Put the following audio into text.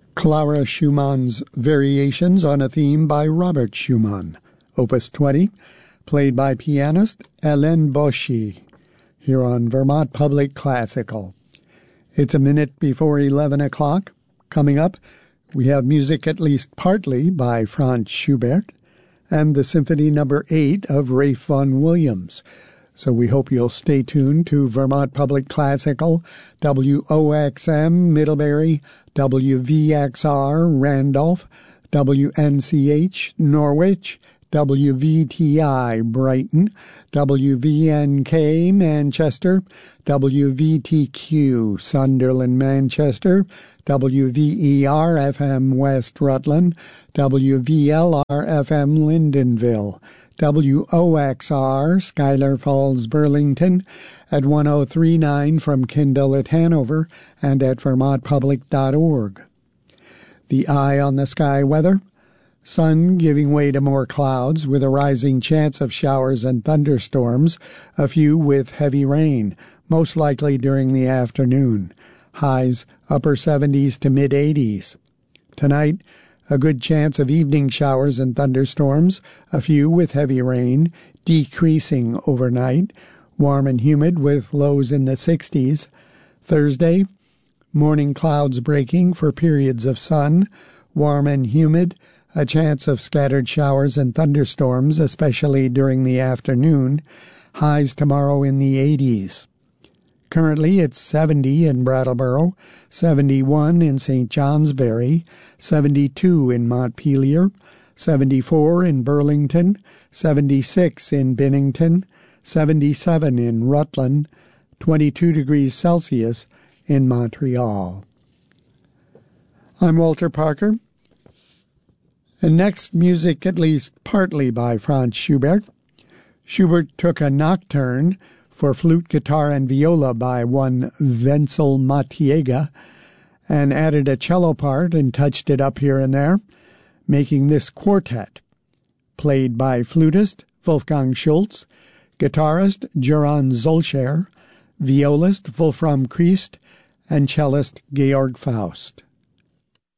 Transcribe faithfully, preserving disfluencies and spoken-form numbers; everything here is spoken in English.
Clara Schumann's Variations on a Theme by Robert Schumann, Opus twenty, played by pianist Hélène Bauchy, here on Vermont Public Classical. It's a minute before eleven o'clock. Coming up, we have music at least partly by Franz Schubert and the Symphony Number eight of Ralph Vaughan Williams. So we hope you'll stay tuned to Vermont Public Classical, W O X M Middlebury, W V X R Randolph, W N C H Norwich, W V T I Brighton, W V N K Manchester, W V T Q Sunderland Manchester, W V E R F M West Rutland, W V L R F M Lyndonville, W O X R Schuyler Falls Burlington, at one oh three point nine from Kindle at Hanover, and at vermont public dot org. The Eye on the Sky weather: sun giving way to more clouds with a rising chance of showers and thunderstorms, a few with heavy rain, most likely during the afternoon. Highs upper seventies to mid-eighties. Tonight, a good chance of evening showers and thunderstorms, a few with heavy rain, decreasing overnight, warm and humid with lows in the sixties. Thursday, morning clouds breaking for periods of sun, warm and humid, a chance of scattered showers and thunderstorms, especially during the afternoon. Highs tomorrow in the eighties. Currently, it's seventy in Brattleboro, seventy-one in Saint Johnsbury, seventy-two in Montpelier, seventy-four in Burlington, seventy-six in Bennington, seventy-seven in Rutland, twenty-two degrees Celsius in Montreal. I'm Walter Parker. And next, music at least partly by Franz Schubert. Schubert took a nocturne for flute, guitar, and viola by one Wenzel Matiega, and added a cello part and touched it up here and there, making this quartet, played by flutist Wolfgang Schultz, guitarist Göran Zolcher, violist Wolfram Christ, and cellist Georg Faust.